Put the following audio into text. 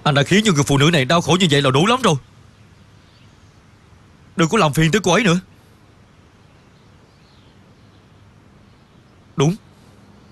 Anh đã khiến cho người phụ nữ này đau khổ như vậy là đủ lắm rồi. Đừng có làm phiền tới cô ấy nữa. Đúng,